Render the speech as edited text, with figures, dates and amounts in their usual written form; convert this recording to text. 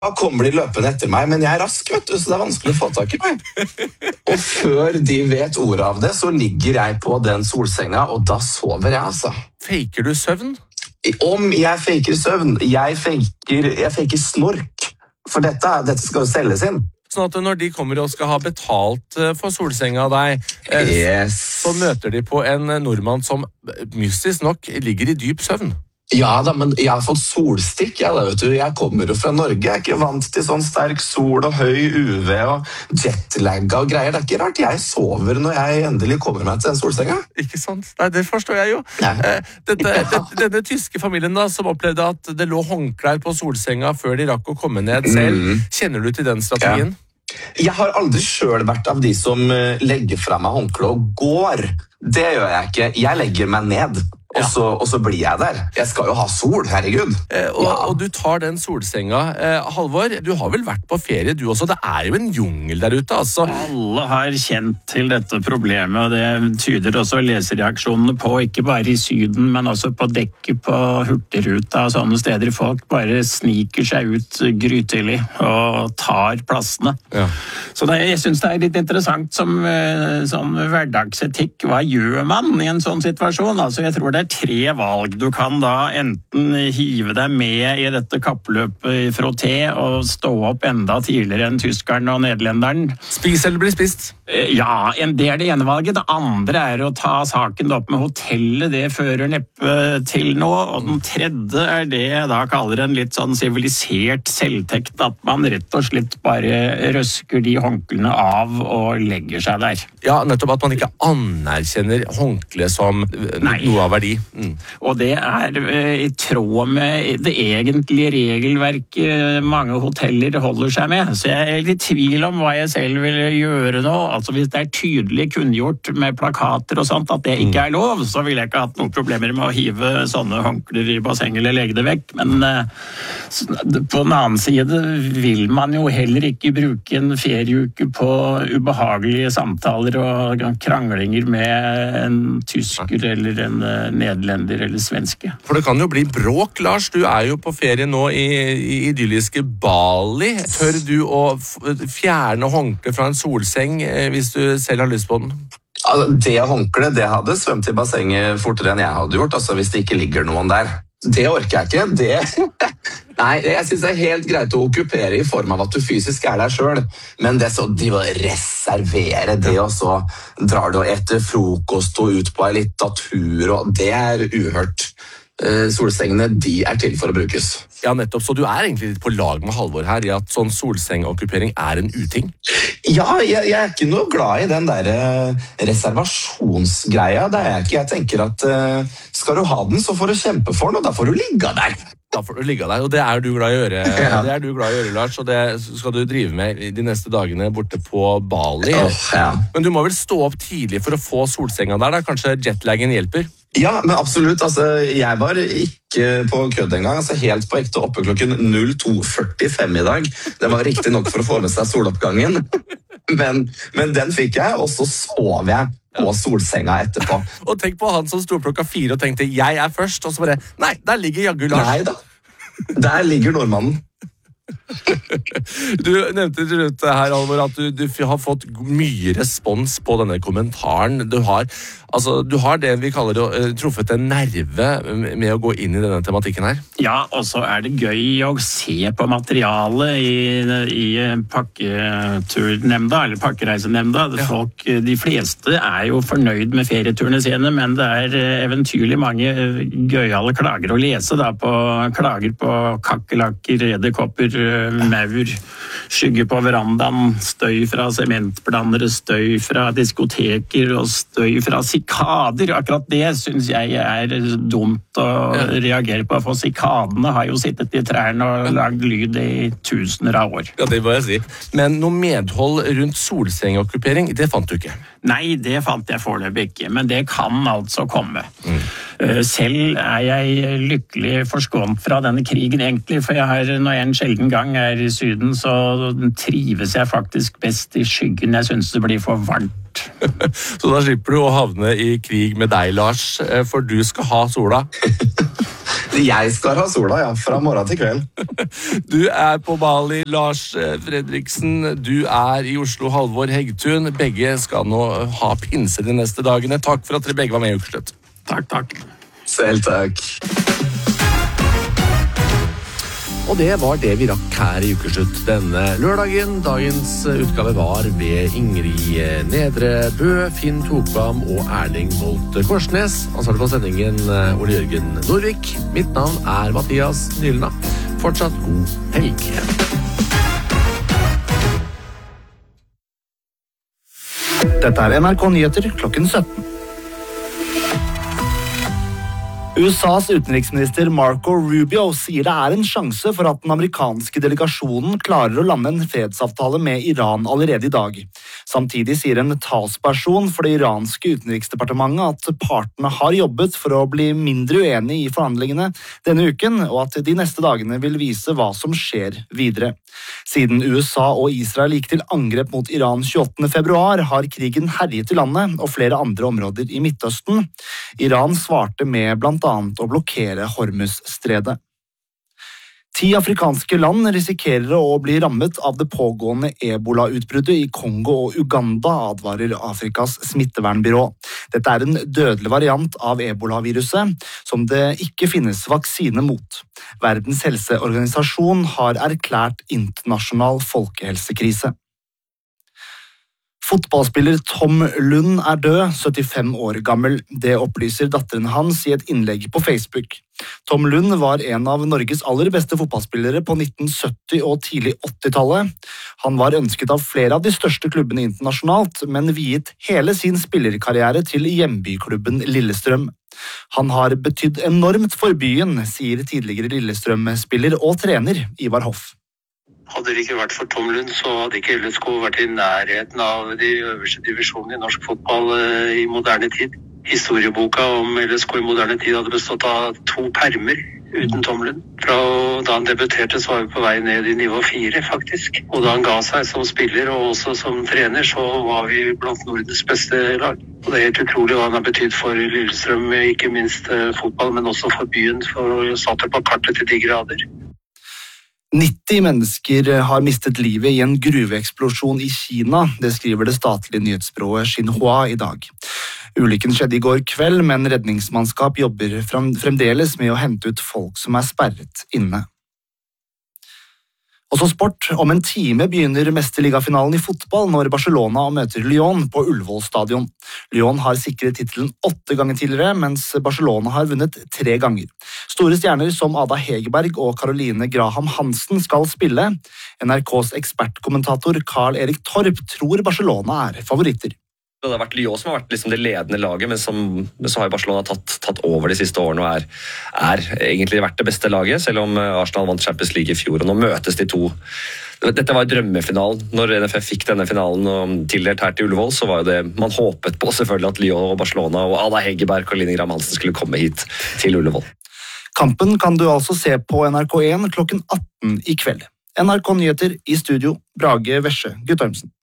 kommer de løpende etter meg, men jeg rask, vet du, så det vanskelig å få tak i meg. Og før de vet ordet av det, så ligger jeg på den solsenga, og da sover jeg, altså. Faker du søvn? Om jeg faker søvn, jeg faker snork, for dette skal jo selges inn. Sånn at når de kommer og skal ha betalt for solsenga av deg, så møter de på en nordmann som mystisk nok ligger i dyp søvn. Ja da, men jeg har fått solstikk, vet du. Jeg kommer jo fra Norge, jeg er ikke vant til sånn sterk sol og høy UV og jetlagga og greier. Det er ikke rart jeg sover når jeg endelig kommer meg til den solsenga. Ikke sant? Nei, det forstår jeg jo. Denne tyske familien da, som opplevde at det lå håndklær på solsenga før de rakk å komme ned selv, kjenner du til den strategien? Ja. Jeg har aldri selv vært av de som legger fra meg håndkle og går. Det gjør jeg ikke. Jeg legger meg ned. Og så blir jeg der. Jeg skal jo ha sol, herregud. Og du tar den solsenga. Halvor, du har vel vært på ferie du også? Det er jo en jungel der ute, altså. Alle har kjent til dette problemet, og det tyder også lesereaksjonene på, ikke bare i Syden, men også på dekket på Hurtigruta og sånne steder. Folk bare sniker seg ut grytidlig og tar plassene. Ja. Så jeg synes det er litt interessant som hverdagsetikk. Hva gjør man i en sånn situasjon? Altså, jeg tror det er 3 valg. Du kan da enten hive deg med i dette kappløpet i frotté og stå opp enda tidligere enn tyskeren og nederlenderen. Spis eller bli spist? Ja, det er det ene valget. Det andre er å ta saken opp med hotellet. Det fører neppe til noe. Og den tredje er det jeg da kaller en litt sånn sivilisert selvtekt, at man rett og slett bare røsker de håndklene av og legger seg der. Ja, nettopp at man ikke anerkjenner håndkle som noe av verdi. Og det er i tråd med det egentlige regelverket mange hoteller holder seg med. Så jeg er litt i tvil om hva jeg selv vil gjøre nå. Altså hvis det er tydelig kunngjort med plakater og sånt at det ikke er lov, så vil jeg ikke ha hatt noen problemer med å hive sånne håndkler i basseng eller legge det vekk. Men på den annen side vil man jo heller ikke bruke en ferieuke på ubehagelige samtaler og kranglinger med en tysker eller en nederlender eller svenske. For det kan jo bli bråk, Lars. Du er jo på ferie nå i idylliske Bali. Tør du å fjerne håndkle fra en solseng hvis du selv har lyst på den? Altså, det håndkle, det hadde svømt i bassenget fortere enn jeg hadde gjort, altså hvis det ikke ligger noen der. Det orker jeg ikke. Nei, jeg synes det er helt greit å okkupere i form av at du fysisk er der selv, men det så de å reservere det, og så drar du etter frokost og ut på en liten tur, og det er uhørt. Solsengene, de er til for å brukes. Ja, nettopp. Så du er egentlig litt på lag med Halvor her i at sånn solsengokkupering er en uting? Ja, jeg er ikke noe glad i den der reservasjonsgreia. Det er jeg ikke. Jeg tenker at skal du ha den, så får du kjempe for den, og da får du ligge der. Da får du ligge der, og det er du glad i å gjøre. Ja. Det er du glad i å gjøre, Lars, og det skal du drive med de neste dagene borte på Bali. Ja. Men du må vel stå opp tidlig for å få solsenga der, da? Kanskje jetlaggen hjelper? Ja, men absolutt. Altså, jeg var ikke på kødd en gang. Altså, helt på ekte oppe klokken 02:45 i dag. Det var riktig nok for å få med seg soloppgangen. Men den fikk jeg, og så sov jeg på solsenga etterpå. Og tenk på han som sto klokka 4 og tenkte 'jeg er først', og så bare 'nei, der ligger jaggu Lars'. Nei da, der ligger nordmannen. Du nevnte til slutt her, Halvor, at du har fått mye respons på denne kommentaren. Du har det vi kaller truffet en nerve med å gå inn i denne tematikken her. Ja, og så er det gøy å se på materialet i pakketurnemnda, eller pakkereisenemnda. De fleste er jo fornøyd med ferieturene sine, men det er eventyrlig mange gøyale klager å lese da, klager på kakkelakker, edderkopper, maur, skygge på verandaen, støy fra sementblandere, støy fra diskoteker og støy fra sikader. Akkurat det synes jeg er dumt å reagere på, for sikadene har jo sittet i trærne og lagd lyd i tusener av år. Ja, det må jeg si. Men noe medhold rundt solsengokkupering, det fant du ikke? Nei, det fant jeg foreløpig ikke, men det kan altså komme. Selv er jeg lykkelig forskånt fra denne krigen egentlig, for når jeg en sjelden gang er i Syden, så trives jeg faktisk best i skyggen. Jeg synes det blir for varmt. Så da slipper du å havne i krig med deg, Lars, for du skal ha sola. Jeg skal ha sola, ja, fra morgen til kveld. Du på Bali, Lars Fredriksen. Du i Oslo, Halvor Hegtun. Begge skal nå ha pinse de neste dagene. Takk for at dere begge var med i Ukeslutt. Takk. Selv takk. Og det var det vi rakk her i Ukeslutt denne lørdagen. Dagens utgave var ved Ingrid Nedrebø, Finn Tokvam og Erling Holt Korsnes. Ansvarlig for sendingen Ole Jørgen Norvik. Mitt navn Mathias Nylna. Fortsatt god helg. Dette NRK Nyheter klokken 17. USAs utenriksminister Marco Rubio sier det en sjanse for at den amerikanske delegasjonen klarer å lande en fredsavtale med Iran allerede i dag. Samtidig sier en talsperson for det iranske utenriksdepartementet at partene har jobbet for å bli mindre uenige i forhandlingene denne uken, og at de neste dagene vil vise hva som skjer videre. Siden USA og Israel gikk til angrep mot Iran 28. februar, har krigen herjet i landet og flere andre områder i Midtøsten. Iran svarte med blant annet å blokkere Hormuzstredet. 10 afrikanske land risikerer å bli rammet av det pågående Ebola-utbruddet i Kongo og Uganda, advarer Afrikas smittevernbyrå. Dette en dødelig variant av Ebola-viruset, som det ikke finnes vaksine mot. Verdens helseorganisasjon har erklært internasjonal folkehelsekrise. Fotballspiller Tom Lund død, 75 år gammel. Det opplyser datteren hans i et innlegg på Facebook. Tom Lund var en av Norges aller beste fotballspillere på 1970- og tidlig 80-tallet. Han var ønsket av flere av de største klubbene internasjonalt, men viet hele sin spillerkarriere til hjembyklubben Lillestrøm. Han har betydd enormt for byen, sier tidligere Lillestrøm-spiller og trener Ivar Hoff. Hadde det ikke vært for Tom Lund, så hadde ikke LSK vært i nærheten av de øverste divisjonene i norsk fotball i moderne tid. Historieboka om LSK i moderne tid hadde bestått av 2 permer uten Tom Lund. Fra da han debuterte så var vi på vei ned i nivå 4 faktisk. Og da han ga seg som spiller og også som trener, så var vi blant Nordens beste lag. Og det helt utrolig hva han har betydd for Lillestrøm, ikke minst fotball, men også for byen, for å satte på kartet til de grader. 90 mennesker har mistet livet i en gruveeksplosjon i Kina, det skriver det statlige nyhetsbyrået Xinhua i dag. Ulykken skjedde i går kveld, men redningsmannskap jobber fremdeles med å hente ut folk som sperret inne. Og så sport. Om en time begynner mesterligafinalen i fotball når Barcelona møter Lyon på Ullevål stadion. Lyon har sikret titelen 8 ganger tidligere, mens Barcelona har vunnet 3 ganger. Store stjerner som Ada Hegerberg og Caroline Graham Hansen skal spille. NRKs ekspertkommentator Carl Erik Torp tror Barcelona favoritter. Det har vært Lyon som har vært liksom det ledende laget, men så har jo Barcelona tatt over de siste årene og er egentlig vært det beste laget, selv om Arsenal vant Champions League i fjor, og nå møtes de to. Dette var drømmefinalen. Når NFF fikk denne finalen tildelt her til Ullevål, så var jo det man håpet på selvfølgelig at Lyon og Barcelona og Ada Hegerberg og Caroline Graham Hansen skulle komme hit til Ullevål. Kampen kan du altså se på NRK1 klokken 18 i kveld. NRK Nyheter i studio, Brage Vesje Guttormsen.